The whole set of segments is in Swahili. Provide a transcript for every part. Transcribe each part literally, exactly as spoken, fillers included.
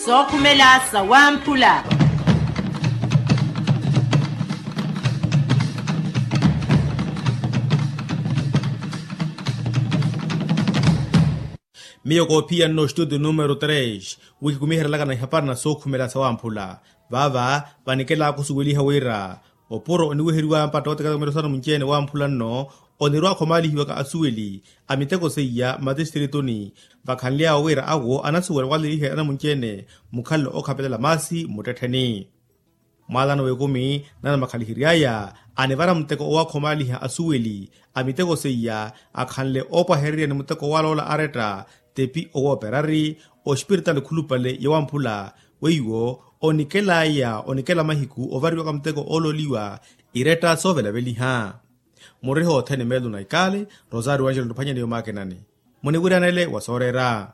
sokhumela sawamphula. Mio copia no studio numero três, wiki kumihira laga na hapana na sokhumela sawamphula. Vava vanikela kusuwili hawira. Oporo oniwehiriwa mpata wote kaza kumero mchene wamphula no. Onirwa komali hiwaka asuweli, amiteko seiya madistiritoni, vakanlia awira awo anasuwele wale ihe ana mchene, mukalo okapela masi muteteni. Malano wekumi, nana makali hiriaya, anevara mteko owa komali hiya asuweli, amiteko seiya, akanle opa heria ni mteko walola areta, tepi owa perari, o spiritale kulupale yawampula, weiwo, onikela ya, onikela mahiku, ovari waka mteko ololiwa, ireta sovela veli haa. Muriho tene melu na ikale, Rosario Angelo ndupanya niyo make nani. Muniguri anele wasorera.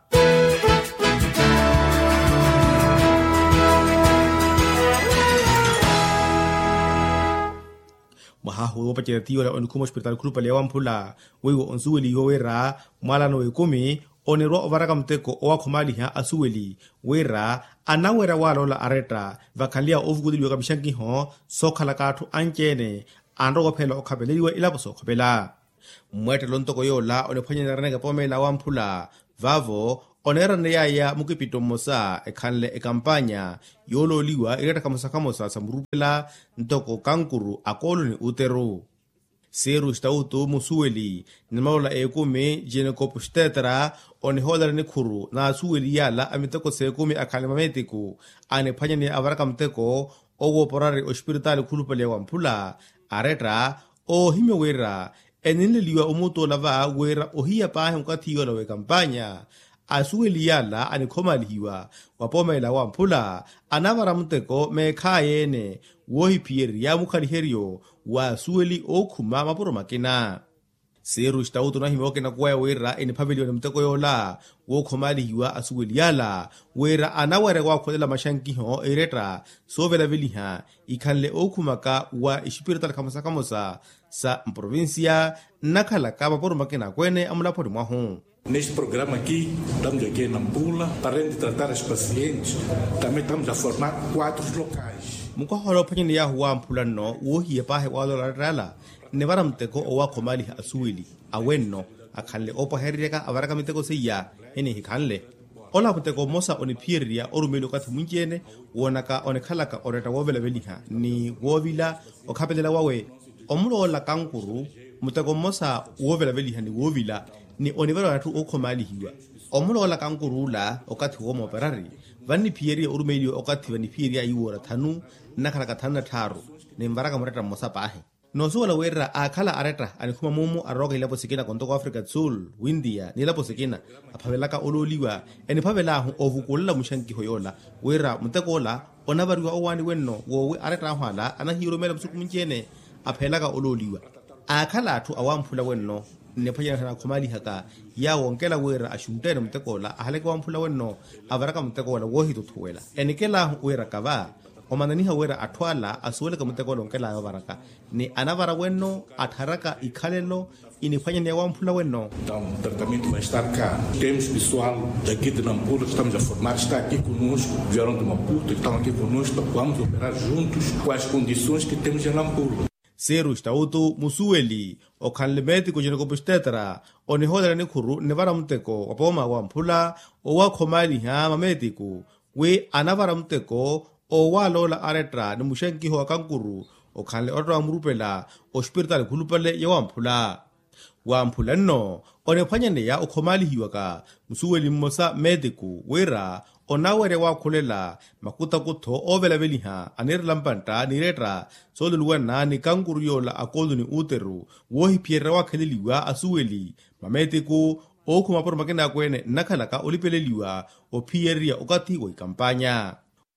Mahahu wopa chile tiyo la onikumo hospital kulupa liya wampula, wewe onsuweli yowera, mwalano wekumi, onirwa ovaraka mteko owa kumali ha asuweli, wera, anawera walo la areta, vakalia ovugudili waka mishangi ho, soka la katu anchene, ando kopela okapeleliwa ilapo sokopela. Mwete lontoko yola onepanya naranega pomela wampula. Vavo, onerane yaya mukipito mosa ekanle ekampanya yolo liwa ireta kamosa kamosa samurupela ntoko kankuru akolo ni uteru. Seru stautu musuweli nimaula ekume jenekopustetera onihola ni kuru na suweli yala amiteko sekume akalimametiku anepanya ni avaraka mteko owo porari o spiritali kulupale wampula. Areta, o hime wera, enine liwa umuto lava wera o hiya pahe mkatiyo la we kampanya. Asuweli yala anikoma liwa, wapome la wampula, anavara mteko me kayene, wohi pieri ya mukaliherio, wa asuweli o kuma mapuro makina. Seru stautu na hime wakena kuwaya wera eni pavilion mteko yola, wo komali hiwa asuweli yala, wera anaware wakolela mashankiho eretra, sovela viliha, ikanle okumaka wa ishipirital kamasa kamosa, sa provincia, nakalaka mapuro makina kwene amulapori mwahu. Neste programa aqui, estamos aqui em Nampula, para além de tratar os pacientes, também estamos a formar quatro locais. Mukaholo panyini ya huwa mpula no, uohi pahe walo la rala, nevara mteko owa komali asuweli, awenno, akanle opa herriaka avaraka mteko seya, ene hikanle. Ola mteko mosa onipiria orumelo kati munjene, wonaka onekalaka oreta wovela veliha, ni wovila, okapelela wawe, omulo ola kankuru, mteko mosa wovela veliha ni wovila, ni onivero natu okomali hiwa. Omulo ola kankuru la, okati womo operari, vani pieri orumelo okati vani pieri iwora tanu, nakalaka tana taru, ni mvaraka mreta mosa pahe. Nosu wala wera akala areta anikuma mumu aroga ilapo sikina kontoko Africa Sul, Windia, nilapo sikina, apavelaka ololiwa, eni pavela hu ovukulila mushanki hoyola, wera mtekola, onabariwa owani wenno, wowe areta hwala, anahiro mela msuku mchene, apelaka ololiwa. Akala atu awampula wenno, nepanya na kumali haka, ya wonkela wera ashumtene mtekola, ahaleka wampula wenno, avaraka mtekola wohi tutuwela. Enikela wera kava, omananiha wera atwala asuwele kamuteko lonkela ya baraka ni anavara wenno atharaka ikhalelo inifanya ni wampula wenno. Então o tratamento vai estar cá. Temos pessoal daqui de Nampula que estamos a formar, está aqui conosco, vieram de Maputo, estão aqui conosco, vamos operar juntos com as condições que temos em Nampula. Seru stautu musuweli o kanle medico jenekopustetera onihodera ni kuru nevara mteko wapoma wampula o wakomali ha medico we anavara mteko o walola aretra ni mushenki ho kankuru o kanle orwa murupela o spiritual kulupale ya wampula wampula no onefanya ne ya okomali hiwaka musuweli mosa mediku wera onawere wa kulela makuta kutho ovela veliha anir lampanta ni retra soluluwana ni kankuru yola akolu ni uteru wohi pierra wa kheleliwa asuweli mametiku o kuma por makena kwene nakalaka olipeleliwa o pierria okati wo kampanya.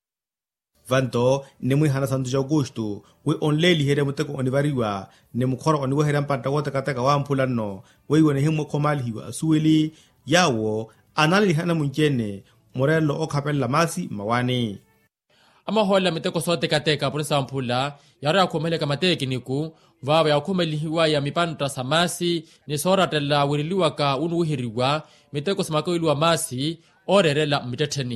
Vanto, ne mui hana santu Augusto, we onleli here muteko onivariwa, ne mukoro oniwe here mpanta wota kateka wa mpulano, we wene himu komali hiwa asuweli, yawo, anali hana munjene, morelo okapela masi mawani. Ama hola miteko sote kateka por sampula, yara ya kumele kama tekniku, vawa ya kumeli hiwa ya mipanta samasi, ni sora tela wiriliwa ka unuhiriwa, miteko samako iluwa masi, orerela miteteni.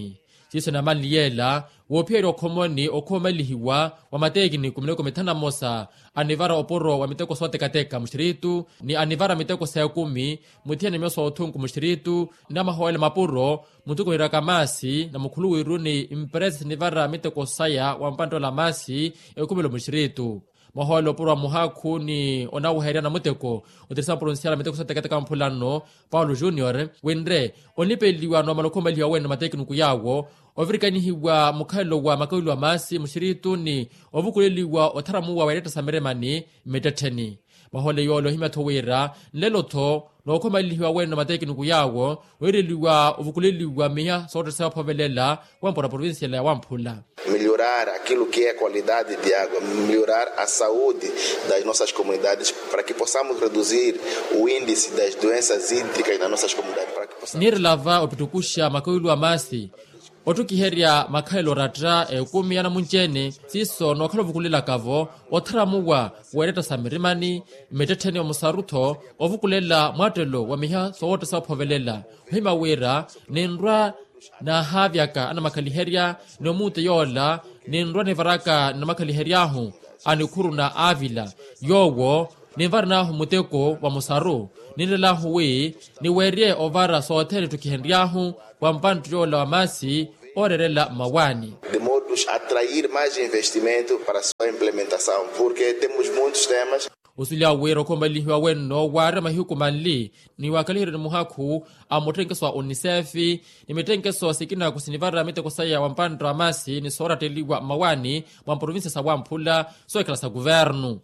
siso na maliyela wophero komoni okhomelihiwa wa mateki kumleko methana mosa anivara oporo wa miteko sote kateka mshiritu ni anivara miteko sa kumi mutiane meso othungu mshiritu na mahoele mapuro mutuko irakamasi na mukulu wiruni impress nivara miteko saya wa mpando la masi ekumelo mshiritu maholo purwa muhaku ni onawu heria na muteko utirisa provincial miteko sote kateka mpulano Paulo Junior wenre onipeliwa no malokoma liwa wena mateki nukuyawo ovirikanihiwa mukhalo wa makaulu wa masi mshiritu ni ovukuleliwa otharamuwa waireta sameremani meteteni mahole yolo himathowera nlelotho nokhomalihiwa wena mateki nukuyawo wereliwa ovukuleliwa miya sote sa phovelela wampora provincial ya Wamphula. Melhorar aquilo que é a qualidade de água, melhorar a saúde das nossas comunidades para que possamos reduzir o índice das doenças hídricas nas nossas comunidades. Para que possamos... Nirlava opitukusha makaulu wa masi otukiheria makhailo ratra e kumi ana munchene siso no khalo vukulela kavo otharamuwa wereta samirimani meteteni omusarutho ovukulela mwatelo wa miha sote sa phovelela hima wera nenrwa na havyaka ana makhaliheria no mute yola nenrwa nevaraka na makhaliheria anikhuru na avila yowo nivarnahu muteko wa musaru nilelahu we niwerie ovara sothele tukihenriahu wa mpantu yola wa masi orerela mawani de modos a atrair mais investimento para sua implementação porque temos muitos temas usulia wero kombalihiwa weno ware mahiku manli ni wakalihire ni muhaku amotrenkeso UNICEF ni metrenkeso sikina kusinivara miteko saya wa mpantu wa masi ni sora teliwa mawani wa province sa Wamphula so ekala sa governu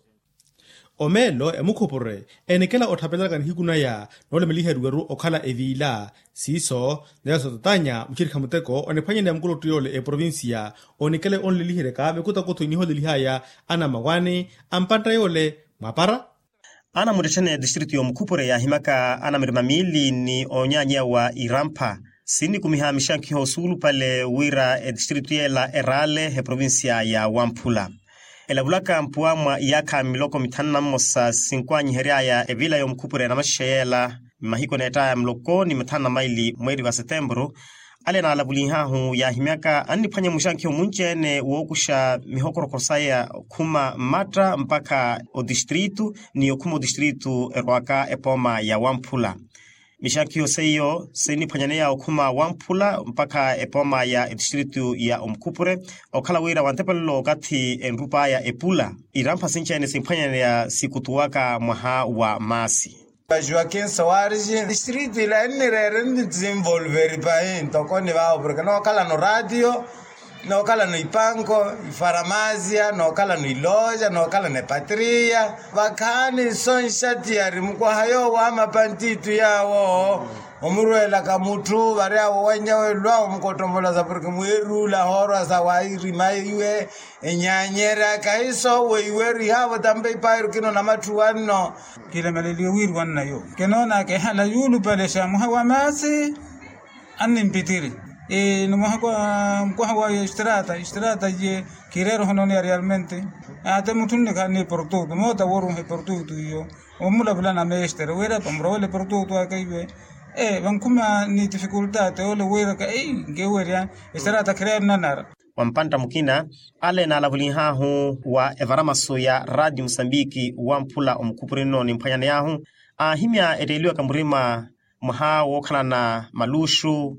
omelo emukhopore enekela othapelaka nhikuna ya nole meliheruweru okhala evila siso neso tatanya mchirika muteko onephanye ne mkulo tuyole e provincia onekele onlelihire kabe kutakutho iniho lelihaya ana mawane ampanta yole mapara ana mudechene district yo mkupore ya himaka ana mirimamili ni onyanya wa Irampa sini kumihamisha kihosulu pale wira e district la Erale he provincia ya Wamphula. Elabulaka mpuamwa yaka miloko mitana mosa sinkwanyi heria ya evila yo mkupure na mashayela mahiko neta ya mloko ni mitana maili mweri wa Septembro ale na alabulihahu ya himiaka anipanya mushankio munchene uokusha mihokoro korsaya kuma matra mpaka o distritu ni okumo distritu erwaka epoma ya Wamphula. Mishakio seyo seni panyanea okuma Wamphula mpaka epoma ya distritu ya Omkupure okala wira wantepelo gati enrupa ya Epula Irampa sinchene simpanyanea sikutuwaka mwaha wa masi Joaquim Soares distrito ila nirerende desenvolver pain tokoni wao porque no kala no radio no kala no ipanko farmacia no kala no iloja no kala ne patria vakani son shatiari mko hayo wa mapantitu yao omurwela kamutu variawo wanyawe lwa mkotombola za porque mweru la horo za wairi maiwe enyanyera kaiso weiweri havo tambe pairu kino na matu wano kila malili wiru wanna yo kenona ke hala yulu pale shamuha wa masi anni mpitiri e numuha kwa mkoha wa istrata istrata je kirero hononi realmente ate mutunne kani portuto mota woru he portuto yo omula bulana mestere wera pamrole portuto akaiwe eh bankuma ni dificultate ole wera ka eh ngeweria istrata kirero nanara wampanta mukina ale na lavulihahu wa evaramaso ya Radio Msambiki Wamphula omkupurino ni mpanyane yahu ahimya ereiliwa kamurima mha wokhala na malushu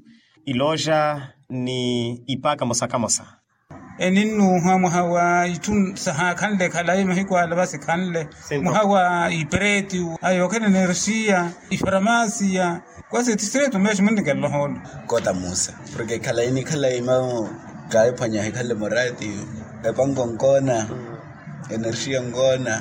iloja ni ipaka mosaka mosa eninu hamu hawa itun saha kanle kalai mahiko alabasi kanle muhawa ipreti ayo kana nersia ifarmasia kwasi tistreto mesh mundiga lohon kota musa porque kalai ni kalai ma kai panya kale morati e pango ngona energia ngona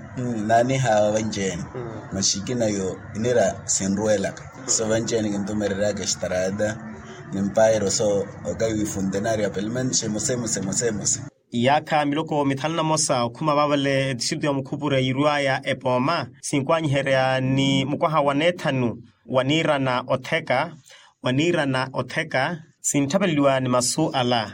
nani hawa vanjeni mashikina yo inera senruela so vanjeni ngintomerera ke strada nimpairo so ogawi fundenaria pelmen semosemo semosemo yaka miloko mithalna mosa kuma babale district ya Mkupure iruaya epoma sinkwanyi herea ni mkwaha wanethanu wanira na otheka wanira na otheka sintabeliwa ni masu ala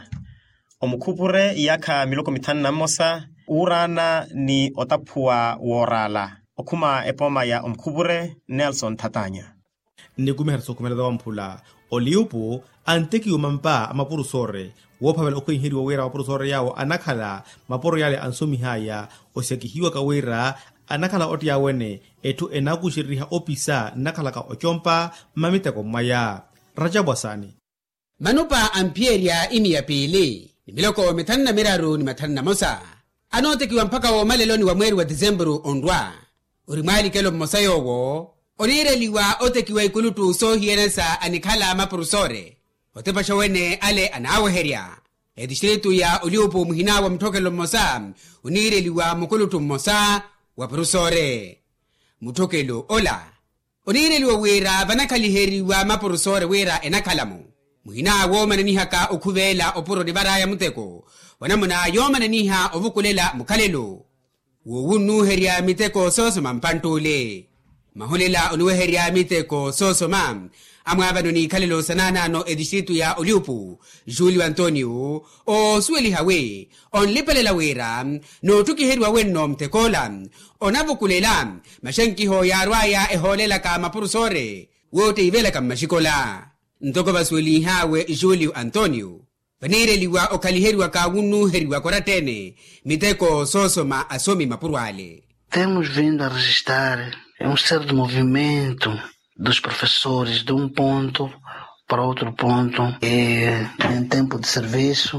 Omkupure yaka miloko mithalna mosa urana ni otapua worala okuma epoma ya Omkupure Nelson Tatanya ni kumiharso kumerada Wamphula oliupu anteki umampa amapurusore wophavela okwenheri wawera mapurusore yawo anakhala maporo yale ansomi haya osekihiwa kawera anakhala oti yawene etu enakushiriha opisa nakhala ka ochompa mamiteko maya Rajabwasani manupa ampielia imi ya pili ni miloko metanna miraru ni matanna mosa anotekiwa mpaka wa maleloni wa mweri wa Dezembru ondwa urimali kelo mosa yowo onireliwa otekiwa ikulutu sohienesa anikhala mapurusore otepasha wene ale anaweheria edistritu ya uliupu muhina wa mtokelo mosa onireliwa mukulutu mosa wa purusore mutokelo ola onireliwa wera vanakaliheri wa mapurusore wera enakalamu muhina wo mananihaka ukuvela opuro dibaraya muteko wanamuna yo mananiha ovukulela mukalelo wowunu heria miteko sosoma mpantule maholela onuweheria miteko sosoma amwabano ni kalelo sanana no edistritu ya Uliupu Julio Antonio o sueli hawe on lipelela wera no tukiherwa wenno mtekola onavukulela mashankiho ya rwaya eholela ka mapurusore wote ivela kama mashikola ntoko basueli hawe Julio Antonio vanireliwa okaliheriwa ka wunu heriwa koratene miteko sosoma asomi mapurwale. Temos vindo a registrar um certo movimento dos professores de um ponto para outro ponto e, em tempo de serviço,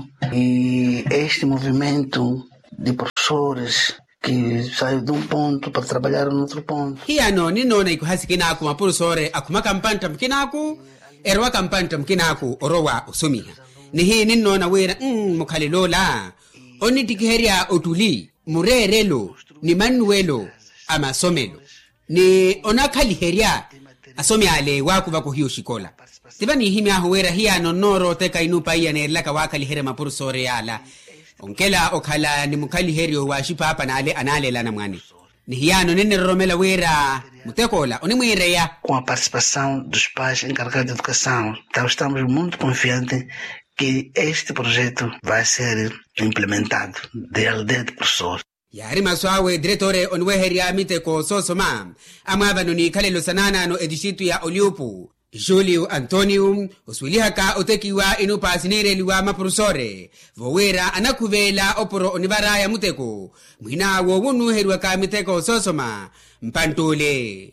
e este movimento de professores que saem de um ponto para trabalhar em outro ponto. Hiano nino na ikuhasikinaku mapurusore akumaka mpanta mkinaku erwa kampanta mkinaku orowa usumiha nihi nino na wera mm, mukhalilola oni tikiheria otuli murerelo ni manuelo ama somelo ni onakhaliheria asomi ale wakuva kuhiyo shikola tibani himi ahuwera hiya nonoro teka inupa iya nerlaka wakalihere mapurusore yala onkela okhala ni mukhaliherio wa shipa hapa na ale anale lana mwani ni hiyano nene romela wera mutekola oni mwireya. Com a participação dos pais encarregados de educação, então estamos muito confiantes que este projeto vai ser implementado de aldeia de professores. Yari maswawe diretore onweheria miteko sosoma amabano ni kalelo sanana no edishitu ya Uliupu Julio Antonio uswilihaka otekiwa inupa sinireliwa mapurusore vowera anakuvela oporo onibaraya muteko mwina wowunu heriwa ka miteko sosoma mpantule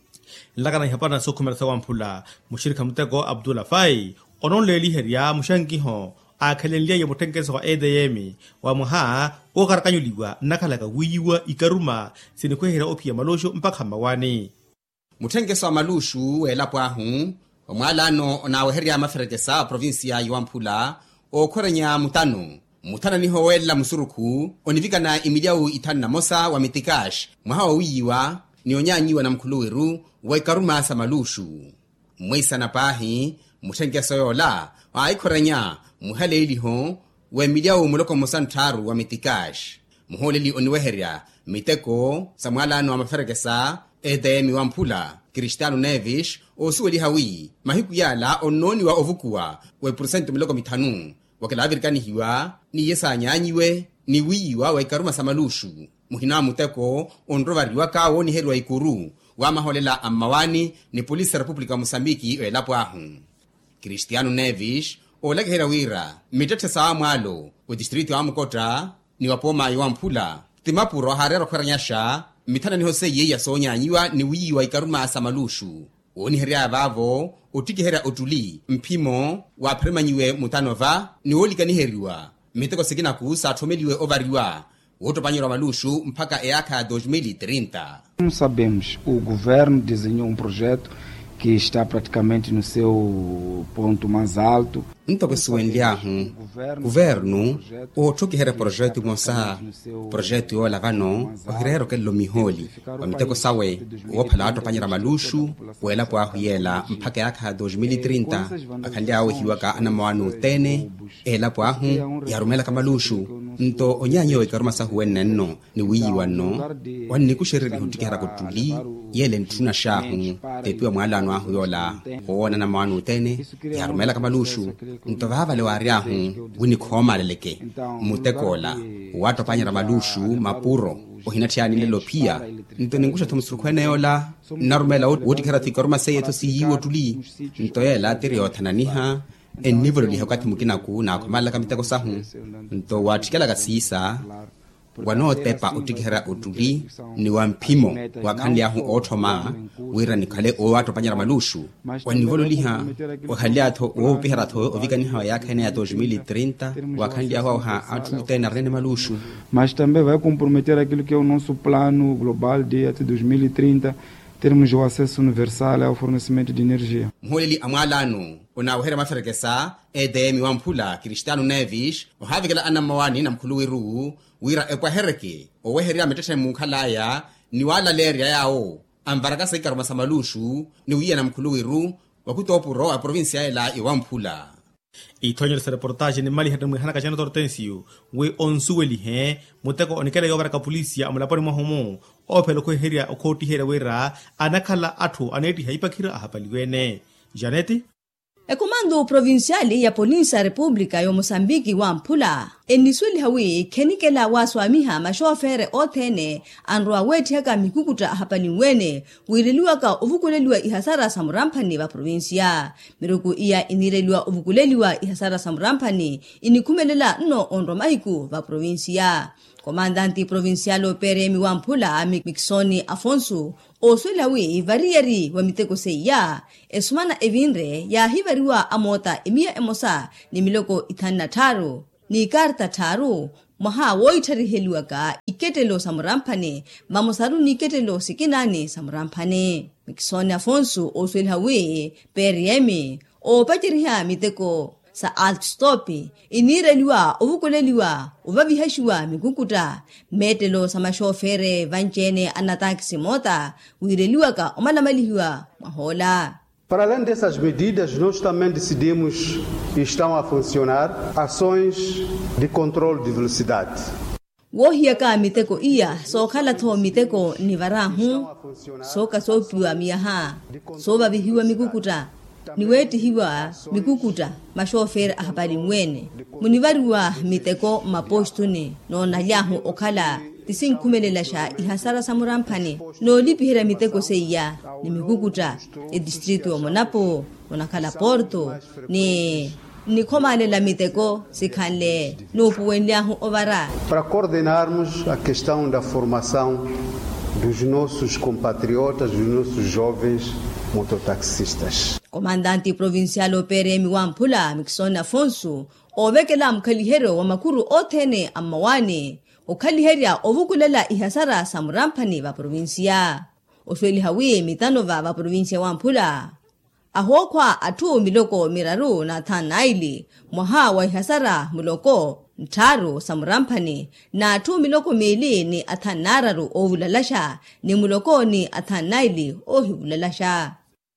lakana hapana sokumersa wampula mushirika muteko Abdullah Fai onoleli heria mushankiho akhalenlia ya mutenkesa wa edayemi wa muha okarakanyuliwa nakalaka wiyiwa ikaruma sinikwehera opia malosho mpaka mawani mutenkesa wa malushu welapo ahu omwalano onaweheria maferekesa provinsia yuampula okorenya mutano mutana niho wela musuruku onivikana imidiau itanu na mosa wa mitikash mwaha wiyiwa ni onyanyiwa na mkuluweru wa ikaruma sa malushu mwisa na pahi mutenkesa yola aikorenya muhale iliho we midiao muloko musantaru wa mitikash muholeli oniweheria miteko samwalano wa maferekesa edemi wampula Cristiano Neves osueli hawi mahiku yala ononi wa ovukuwa we percent miloko mitanu wakilavirikani hiwa ni yesa nyanyiwe ni wiwa wa ikaruma samalushu muhina muteko onrovariwa kawo ni herwa ikuru wa maholela amawani ni polisi Republika Mosambiki elapo ahu Cristiano Neves olagehera wira mitete sawa mwalo we district wa mukota ni wapoma yuampula timapuro harero kwaranyasha mitana niho se yeya sonyanyiwa ni wiwa ikaruma samalushu oni heria vavo otikihera otuli mpimo wa premanyiwe mutanova ni olika ni heriwa miteko sikina kusa atomeliwe ovariwa wotopanyira malushu mpaka eaka dois mil e trinta. Como sabemos, o governo desenhou um projeto que está praticamente no seu ponto mais alto. Ntoko suendiahu governo o tukihera projeto mosa projeto yo lavano ohirero kello miholi wamiteko sawe wophala atopanyira malushu wela kwa huyela mpaka yaka dois mil e trinta akhandiawo hiwaka anamwano tene ela pwahu yarumela kamalushu nto onyanyo ikaruma sahuwenne no ni wiyiwano wanni kushiriri hutikihera kutuli yele ntuna shahu tepiwa mwalano ahu yola hoona na mwano tene yarumela kamalushu nto vava lewariahu wini khoma leleke mutekola wato panyira malushu mapuro ohinatiani lelo pia nto ningusha tumusurukwene yola narumela wotikihera tikaruma seyeto siyiwo tuli nto yela tiri othananiha enivolo liha wakati mukina ku na kumala kamiteko sahu nto watikela kasisa wano tepa utikihera utuli ni wampimo wakandi yahu otoma wira nikale owato panyara malushu wanivolo liha wakandi yato uopihera to ovika niha yaka ene ya dois mil e trinta wakandi yahu ha atuta na rene malushu. Mas também vai comprometer aquilo que é o nosso plano global de até dois mil e trinta termos o acesso universal ao fornecimento de energia. Mholeli amwalano una uhera maferekesa edemi wampula Cristiano Neves ohavikela anamawani na mkhulu wiru wira ekwahereke oweheria metesha mukhalaya ni wala leria yao ambaraka sekaro masamalushu ni wiya na mkhulu wiru wakutopuro a provincia ela iwampula. Itonyo sa reportaje ni mali hata mwihana kachano tortensio we onsuweli he muteko onikele yobara ka polisia amulaponi mahomo opelo ko heria okoti hera wera anakhala athu aneti haipakira ahapaliwene. Janeti E comando provinciali ya polisi ya Republika ya Mosambiki wa Mpula enisweli hawi kenikela waswamiha mashofere othene anrua weti haka mikukuta hapaliwene wireliwa ka uvukuleliwa ihasara samurampani wa provinsia miruku iya inireliwa uvukuleliwa ihasara samurampani inikumelela no onromaiku wa provinsia. Komandanti provincialo Peremi wa Mpula Miksoni Afonso oswelawi varieri wa miteko seya esumana evinre ya hivariwa amota emia emosa ni miloko ithanna tharu ni karta tharu maha woithari heliwaka iketelo samurampane mamosaru ni ketelo sikinani samurampane. Miksoni Afonso oswelawi Peremi o pachiriha miteko sa altstopi inireliwa uvukuleliwa uvavihashiwa mikukuta metelo sa mashofere vanchene anataxi mota wireliwa ka omalamalihiwa mahola. Para além dessas medidas, nós também decidimos e estão a funcionar ações de controle de velocidade. Wohiaka miteko iya so khala tho miteko nivarahu so kasopiwa miyaha so vavihiwa mikukuta niweti hiwa mikukuta mashofere ahapali mwene munivariwa miteko mapostuni no nalyahu okhala tisinkumelela sha ihasara samurampane no lipihira miteko seya ni mikukuta e distrito wa Monapo onakala Porto ni ni komalela miteko sikhanle no puwenlyahu ovara para coordenarmos a questão da formação dos nossos compatriotas, dos nossos jovens mototaxistas. Komandanti provincialo Peremi wa Mpula Miksoni Afonso ovekela mkhalihero wa makuru othene amawani okhaliheria ovukulela ihasara samurampani wa provincia. Osweli hawi mitanova wa provincia wa Mpula ahokwa atu miloko miraru na thanaili mwaha wa ihasara muloko ntharu samurampani na atu miloko mili ni athanararu ovulalasha ni muloko ni athanaili ohivulalasha.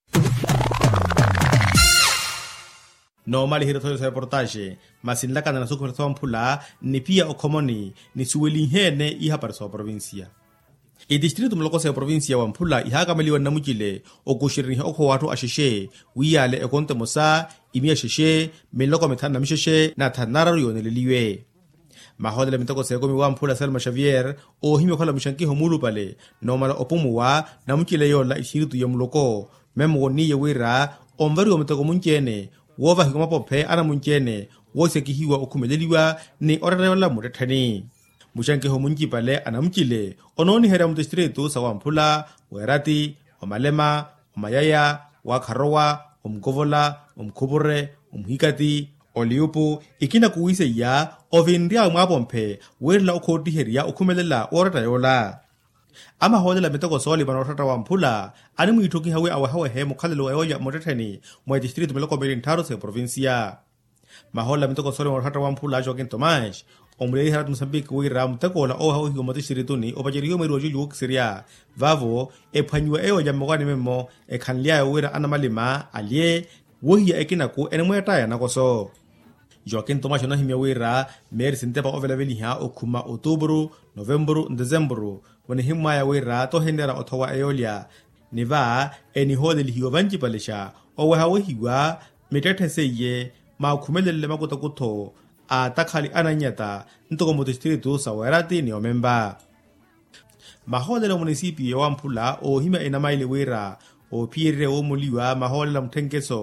No mali hira thoyo sa reportaje masinlaka na suku sa Mpula ni pia okomoni ni suweli hene iha parso provincia. E distrito mloko sa provincia wa Mpula ihaga maliwa na mujile okushirihi oko watu asheshe wiyale ekonte mosa imia sheshe miloko methana misheshe na thanararu yoneleliwe. Mahodele mitoko sa komi wa Mpula Selma Xavier o hime khola mishankiho mulu pale no mala opumuwa na mujile yola ishiritu ya mloko memo ni yewira omvari wa mitoko munchene wova hikoma pophe ana munchene wose kihiwa okumeleliwa ni orarela murethani. Mushankiho munjipale anamchile ononi hera mdistrito sa Mpula werati omalema omayaya wakharowa omgovola omkhubure omhikati oliupu ikina kuwise ya ovinria mwapomphe werla okhoti heria okhumelela orata yola. Ama hodela mitoko soli banorata wa Mpula ani muithoki hawe awahawe he mukhalelo ayoya morethani mwa distrito miloko merintaro sa provincia. Mahola mitoko soli banorata wa Mpula Joaquim Tomás omulei harat Mozambique wira mtakola o hawo higo motishirituni obajeriyo mero juju ksiria vavo e phanywa eyo jamogani memo e khanlia wira anamalima alie wohia ekinaku enemweta yana koso. Joaquim Tomás na himya wira mer sintepa ovelaveli ha okuma Outubro Novembro Dezembro woni himma ya wira to hendera othowa eyolia niva eni hodeli hiyo vanji palesha o hawo hiwa mitete seye ma khumelele makuta kutho a takhali ananyata ntoko mo distrito sa werati ni omemba. Mahodela municipio wa Mpula o hima enamaile wira o pierre o muliwa maholela mthenkeso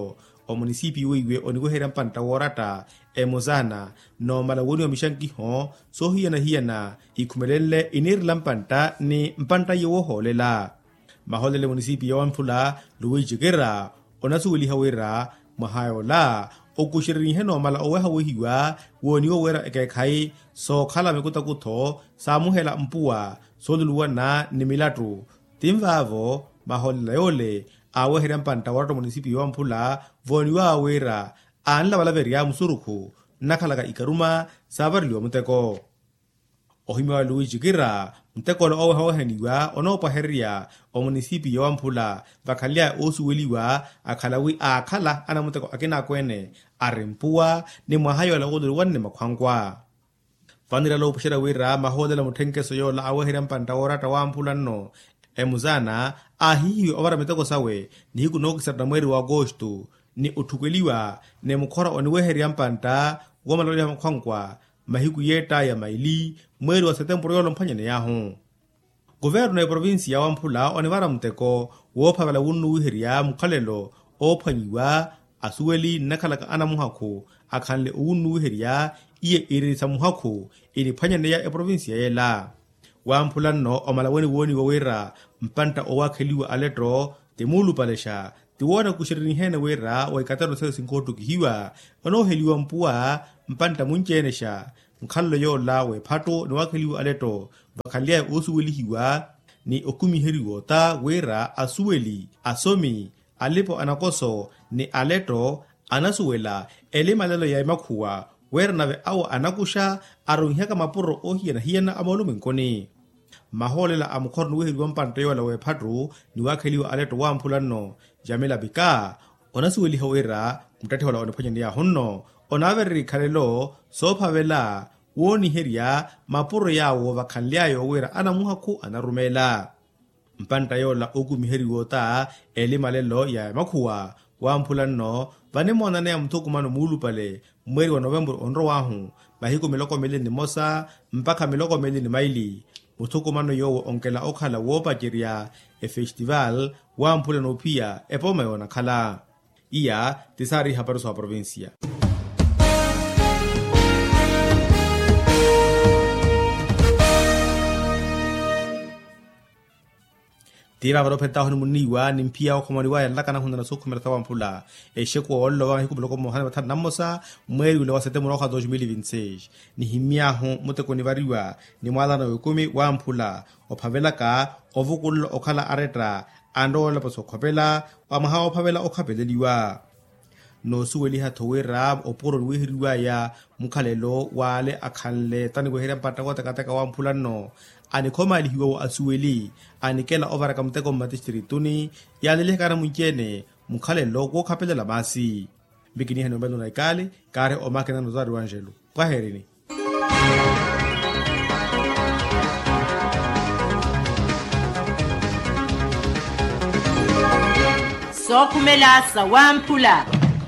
o munisipi weiwe oniguhera mpanta worata e mozana no malawoni wa mishanki ho so hiyana hiyana ikumelele inir lampanta ni mpanta yewo holela maholele munisipi ya Wamphula Luigi Gera onasuweli hawera mahayola okushirini heno mala owe hawehiwa woni owera ekekai so khala mekuta kutho samuhela mpuwa soluluwa na nimilatu timvavo maholela yole awehera mpanta warato munisipi ya Wamphula voni wa awera anla balaveria musuruku nakhalaka ikaruma savariliwa muteko ohimiwa Luigi Gera mtekolo owe hawaheniwa onopaheria o munisipi ya Wamphula vakhalia osuweliwa akhalawi akhala ana muteko akina kwene arimpuwa ni mwahayo la odulu wanne makhwankwa vanira lo pushera wira mahodela muthenkeso yo la awehera mpanta worata wa Wamphula no emuzana ahihi ovara miteko sawe ni hiku nokisarta mweri wa agosto ni uthukeliwa ne mukhora oniweheria mpanta womaloli ya makhwankwa mahiku yeta ya maili mweri wa setembro yolo mphanyene yaho governo ya provinsi ya Wamphula onivara mteko wophavala wunu wiheria mukhalelo ophanyiwa asuweli nakhalaka ana muhakho akhanle uwunu wiheria iye iririsa muhakho ili phanyene ya provinsi ya yela Wamphula no omalaweni woni wawera mpanta owakheliwa aletro temulu palesha tiwona kushirini hene wera waikataro sasa sinkoto kihiwa onoheliwa mpuwa mpanta munchenesha mkhallo yo lawe phato ni wakheliwa aleto vakhalia osuweli hiwa ni okumi heriwo ta wera asuweli asomi alipo anakoso ni aleto anasuwela ele malelo ya makhuwa wera nave awo anakusha arunhyaka mapuro ohiyana hiyana amalume nkoni maholela amukhorno weheliwa mpanta yo lawe phato ni wakheliwa aleto Wamphula no Jamila Bika onasuweli hawera mtati hola onephonyene ya honno onaveri khalelo sophavela woni heria mapuro yawo vakhanliayo wera ana muhakhu anarumela mpanta yola okumi heriwo ta eli malelo ya makhuwa Wamphula no vane monane ya mthukumano muulupale mweri wa Novembro onro wahu mahiku miloko mili ni mosa mpaka miloko mili ni maili muthukumano yowo onkela okhala wopajeria e festival Wamphula no pia epoma yona khala iya tisari haparuso wa provinsia tira varo pentaho ni muniwa ni mpia o komaniwa ya lakana hundana soku merta Wamphula e sheku ollo wa hiku bloko mohana batha namosa mweri ule wa setembro wa dois mil e vinte e seis ni himia ho muteko ni variwa ni mwala na wekumi Wamphula ophavela ka ovukullo okhala aretra ando la paso khopela amaha ophavela okhapeleliwa no suweli hathowera oporo wehiriwa ya mukhalelo wale akhanle tani wehera mpata wa takataka Wamphula no ani khomali hiwo asuweli ani kela ovara kamteko matistirituni yalele kana munchene mukhalelo ko khapelela masi bikini hano mbelo na ikale kare omakena no zari wanjelo kwaherini Sokumelasa Wamphula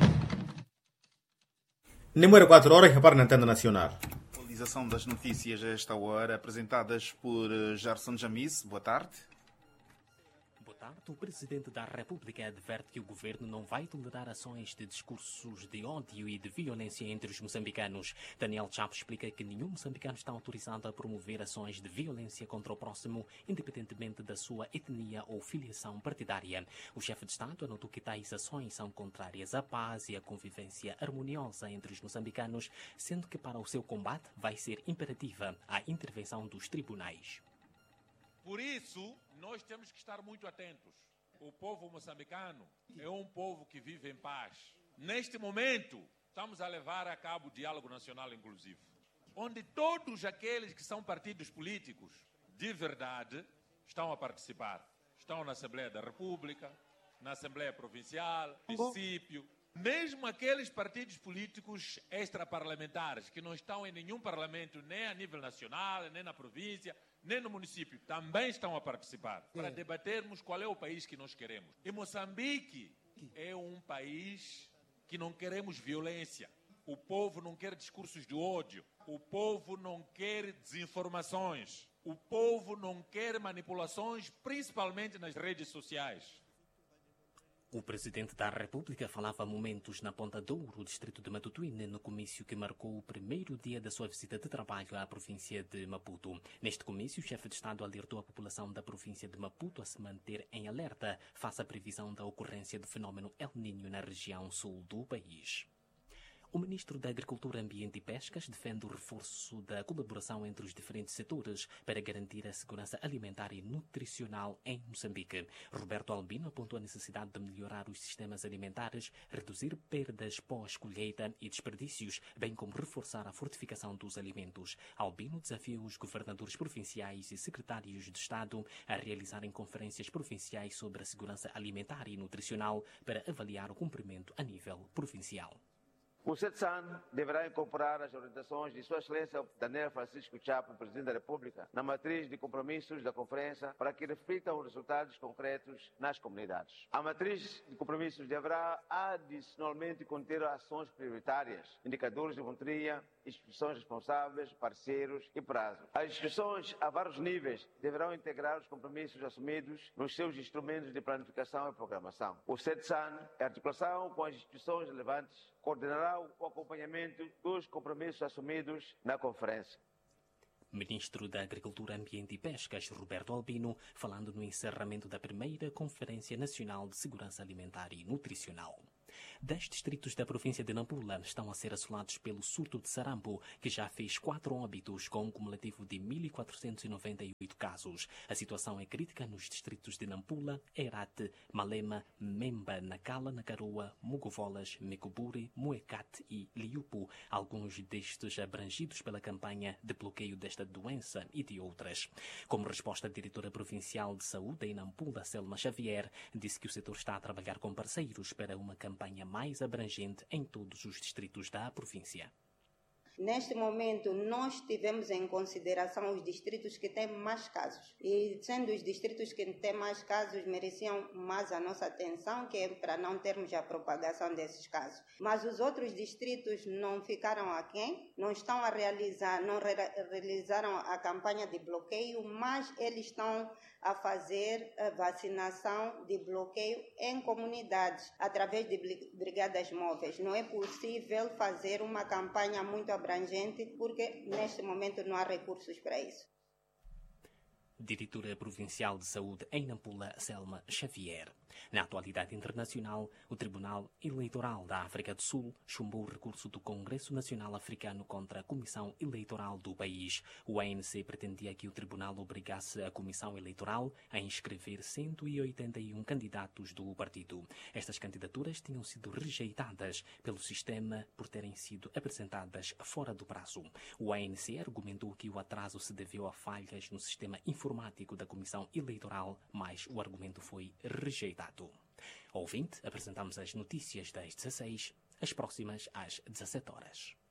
Número quatro horas repara na antena nacional. Atualização das notícias a esta hora, apresentadas por Gerson Jamis. Boa tarde. Boa tarde. O Presidente da República adverte que o governo não vai tolerar ações de discursos de ódio e de violência entre os moçambicanos. Daniel Chapo explica que nenhum moçambicano está autorizado a promover ações de violência contra o próximo, independentemente da sua etnia ou filiação partidária. O chefe de Estado anotou que tais ações são contrárias à paz e à convivência harmoniosa entre os moçambicanos, sendo que para o seu combate vai ser imperativa a intervenção dos tribunais. Por isso, nós temos que estar muito atentos. O povo moçambicano é um povo que vive em paz. Neste momento, estamos a levar a cabo o diálogo nacional inclusivo, onde todos aqueles que são partidos políticos, de verdade, estão a participar. Estão na Assembleia da República, na Assembleia Provincial, município. Mesmo aqueles partidos políticos extraparlamentares que não estão em nenhum parlamento, nem a nível nacional, nem na província, nem no município, também estão a participar para debatermos qual é o país que nós queremos. E Moçambique é um país que não queremos violência. O povo não quer discursos de ódio. O povo não quer desinformações. O povo não quer manipulações, principalmente nas redes sociais. O Presidente da República falava há momentos na Ponta Douro, distrito de Matutuine, no comício que marcou o primeiro dia da sua visita de trabalho à província de Maputo. Neste comício, o chefe de Estado alertou a população da província de Maputo a se manter em alerta face à previsão da ocorrência do fenômeno El Niño na região sul do país. O ministro da Agricultura, Ambiente e Pescas defende o reforço da colaboração entre os diferentes setores para garantir a segurança alimentar e nutricional em Moçambique. Roberto Albino apontou a necessidade de melhorar os sistemas alimentares, reduzir perdas pós-colheita e desperdícios, bem como reforçar a fortificação dos alimentos. Albino desafiou os governadores provinciais e secretários de Estado a realizarem conferências provinciais sobre a segurança alimentar e nutricional para avaliar o cumprimento a nível provincial. O CETSAN deverá incorporar as orientações de Sua Excelência Daniel Francisco Chapo, Presidente da República, na matriz de compromissos da Conferência para que reflitam os resultados concretos nas comunidades. A matriz de compromissos deverá adicionalmente conter ações prioritárias, indicadores de monitoria, instituições responsáveis, parceiros e prazo. As instituições a vários níveis deverão integrar os compromissos assumidos nos seus instrumentos de planificação e programação. O CETSAN, em articulação com as instituições relevantes, coordenará o acompanhamento dos compromissos assumidos na conferência. Ministro da Agricultura, Ambiente e Pescas, Roberto Albino, falando no encerramento da primeira Conferência Nacional de Segurança Alimentar e Nutricional. Dez distritos da província de Nampula estão a ser assolados pelo surto de sarampo, que já fez quatro óbitos, com um cumulativo de mil quatrocentos e noventa e oito casos. A situação é crítica nos distritos de Nampula, Herate, Malema, Memba, Nacala, Nakaroa, Mugovolas, Mecuburi, Muecate e Liupu, alguns destes abrangidos pela campanha de bloqueio desta doença e de outras. Como resposta, a diretora provincial de saúde em Nampula, Selma Xavier, disse que o setor está a trabalhar com parceiros para uma campanha mais abrangente em todos os distritos da província. Neste momento, nós tivemos em consideração os distritos que têm mais casos. E sendo os distritos que têm mais casos, mereciam mais a nossa atenção, que é para não termos a propagação desses casos. Mas os outros distritos não ficaram aquém, não estão a realizar, não re realizaram a campanha de bloqueio, mas eles estão a fazer a vacinação de bloqueio em comunidades, através de brigadas móveis. Não é possível fazer uma campanha muito abrangente, porque neste momento não há recursos para isso. Diretora Provincial de Saúde em Nampula, Selma Xavier. Na atualidade internacional, o Tribunal Eleitoral da África do Sul chumbou o recurso do Congresso Nacional Africano contra a Comissão Eleitoral do país. O A N C pretendia que o tribunal obrigasse a Comissão Eleitoral a inscrever cento e oitenta e um candidatos do partido. Estas candidaturas tinham sido rejeitadas pelo sistema por terem sido apresentadas fora do prazo. O A N C argumentou que o atraso se deveu a falhas no sistema informático informático da Comissão Eleitoral, mas o argumento foi rejeitado. Ouvinte, apresentamos as notícias das dezesseis, as próximas às dezassete horas.